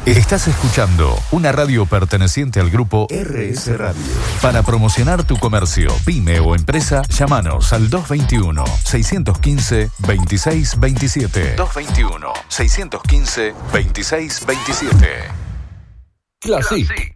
Estás escuchando una radio perteneciente al grupo RS Radio. Para promocionar tu comercio, pyme o empresa, llámanos al 221-615-2627. 221-615-2627. Classic.